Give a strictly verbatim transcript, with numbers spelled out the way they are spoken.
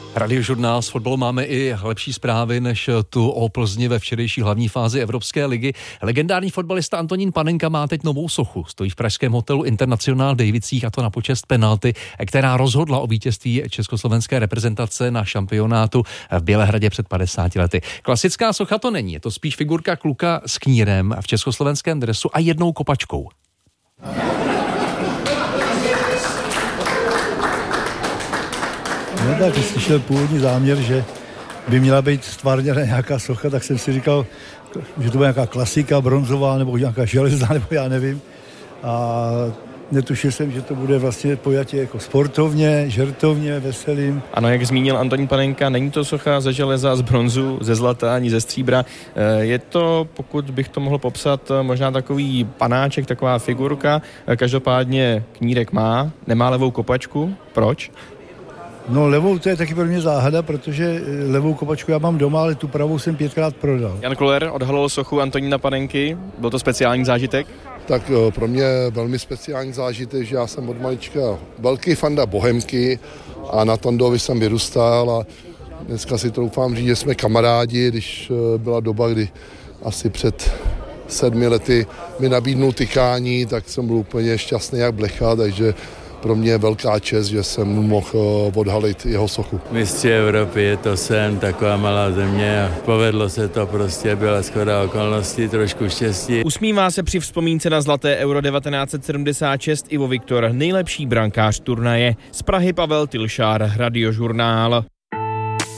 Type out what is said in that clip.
Radiožurnál s fotbalem máme i lepší zprávy než tu o Plzni ve včerejší hlavní fázi Evropské ligy. Legendární fotbalista Antonín Panenka má teď novou sochu. Stojí v pražském hotelu International Davicích, a to na počest penalty, která rozhodla o vítězství československé reprezentace na šampionátu v Bělehradě před padesáti lety. Klasická socha to není, je to spíš figurka kluka s knírem v československém dresu a jednou kopačkou. No tak, když slyšel původní záměr, že by měla být stvárněna nějaká socha, tak jsem si říkal, že to bude nějaká klasika, bronzová nebo nějaká železná, nebo já nevím. A netušil jsem, že to bude vlastně pojatě jako sportovně, žertovně, veselým. Ano, jak zmínil Antonín Panenka, není to socha ze železa, z bronzu, ze zlata ani ze stříbra. Je to, pokud bych to mohl popsat, možná takový panáček, taková figurka. Každopádně knírek má, nemá levou kopačku. Proč? No levou to je taky pro mě záhada, protože levou kopačku já mám doma, ale tu pravou jsem pětkrát prodal. Jan Kuller odhalil sochu Antonína Panenky. Byl to speciální zážitek? Tak pro mě velmi speciální zážitek, že já jsem od malička velký fanda Bohemky a na Tondovi jsem vyrůstal a dneska si troufám říct, že jsme kamarádi, když byla doba, kdy asi před sedmi lety mi nabídnul tykání, tak jsem byl úplně šťastný jak blecha, takže pro mě je velká čest, že jsem mohl odhalit jeho sochu. Mistři Evropy, je to sen, taková malá země a povedlo se to prostě, byla shoda okolností, trošku štěstí. Usmívá se při vzpomínce na zlaté Euro devatenáct set sedmdesát šest Ivo Viktor, nejlepší brankář turnaje. Z Prahy Pavel Tilšár, Radiožurnál.